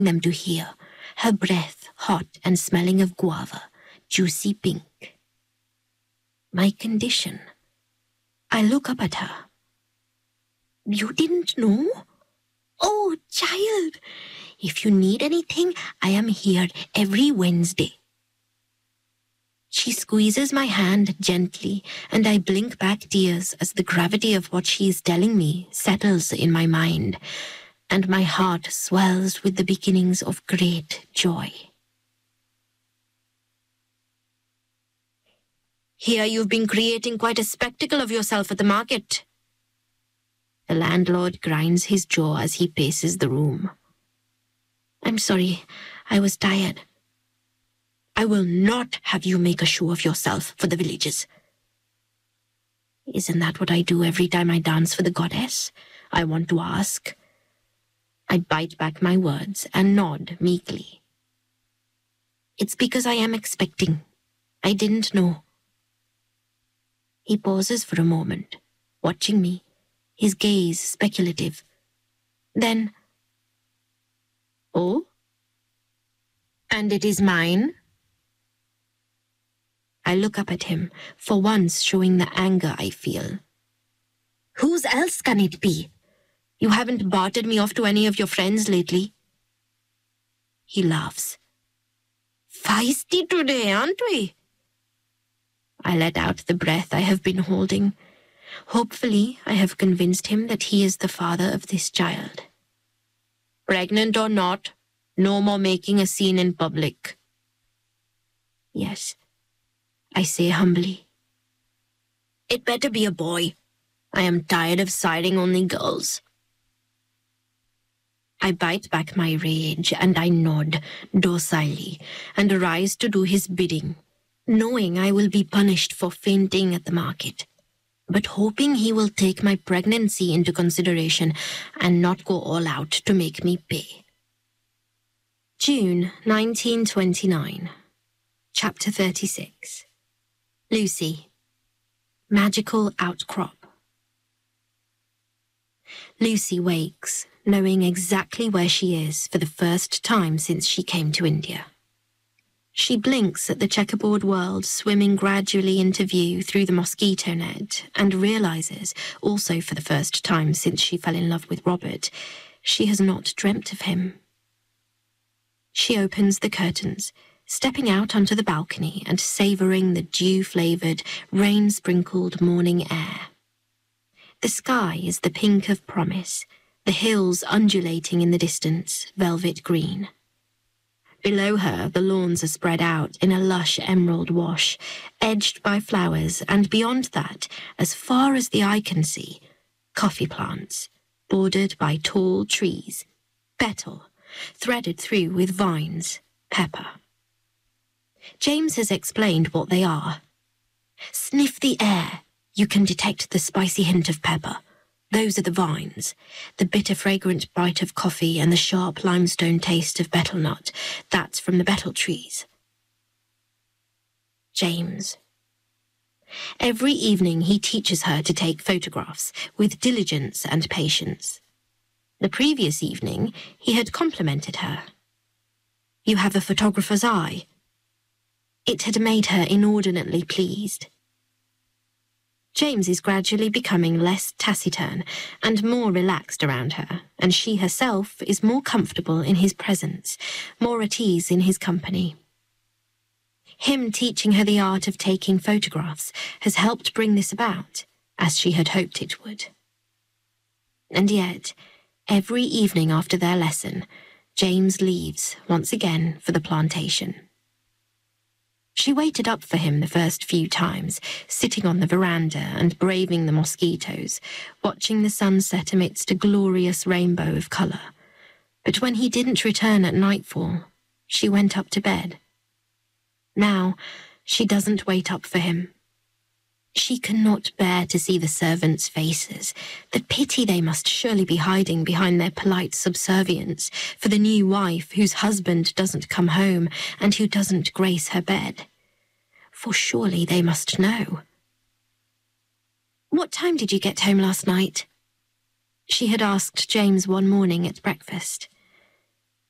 them to hear, her breath hot and smelling of guava, juicy pink. My condition. I look up at her. You didn't know? Oh, child, if you need anything, I am here every Wednesday. She squeezes my hand gently, and I blink back tears as the gravity of what she is telling me settles in my mind, and my heart swells with the beginnings of great joy. Here you've been creating quite a spectacle of yourself at the market. The landlord grinds his jaw as he paces the room. I'm sorry, I was tired. I will not have you make a show of yourself for the villagers. Isn't that what I do every time I dance for the goddess? I want to ask. I bite back my words and nod meekly. It's because I am expecting. I didn't know. He pauses for a moment, watching me, his gaze speculative. Then, oh? And it is mine? I look up at him, for once showing the anger I feel. Whose else can it be? You haven't bartered me off to any of your friends lately. He laughs. Feisty today, aren't we? I let out the breath I have been holding. Hopefully, I have convinced him that he is the father of this child. Pregnant or not, no more making a scene in public. Yes, I say humbly. It better be a boy. I am tired of sighting only girls. I bite back my rage and I nod docilely and arise to do his bidding, knowing I will be punished for fainting at the market, but hoping he will take my pregnancy into consideration and not go all out to make me pay. June 1929, Chapter 36. Lucy. Magical Outcrop. Lucy wakes, knowing exactly where she is for the first time since she came to India. She blinks at the checkerboard world swimming gradually into view through the mosquito net and realizes, also for the first time since she fell in love with Robert, she has not dreamt of him. She opens the curtains, stepping out onto the balcony and savoring the dew-flavored, rain-sprinkled morning air. The sky is the pink of promise, the hills undulating in the distance, velvet green. Below her, the lawns are spread out in a lush emerald wash, edged by flowers, and beyond that, as far as the eye can see, coffee plants, bordered by tall trees, betel, threaded through with vines, pepper. James has explained what they are. Sniff the air. You can detect the spicy hint of pepper. Those are the vines. The bitter, fragrant bite of coffee and the sharp limestone taste of betel nut. That's from the betel trees. James. Every evening he teaches her to take photographs with diligence and patience. The previous evening he had complimented her. You have a photographer's eye. It had made her inordinately pleased. James is gradually becoming less taciturn and more relaxed around her, and she herself is more comfortable in his presence, more at ease in his company. Him teaching her the art of taking photographs has helped bring this about, as she had hoped it would. And yet, every evening after their lesson, James leaves once again for the plantation. She waited up for him the first few times, sitting on the veranda and braving the mosquitoes, watching the sunset amidst a glorious rainbow of colour. But when he didn't return at nightfall, she went up to bed. Now, she doesn't wait up for him. She cannot bear to see the servants' faces, the pity they must surely be hiding behind their polite subservience for the new wife whose husband doesn't come home and who doesn't grace her bed. For surely they must know. "What time did you get home last night?" She had asked James one morning at breakfast.